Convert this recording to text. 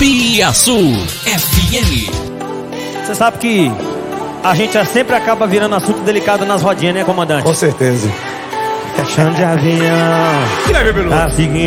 Piaçu FM. Você sabe que a gente sempre acaba virando assunto delicado nas rodinhas, né, comandante? Com certeza. Chão de avião. Que leve, Bilu? Tá seguindo.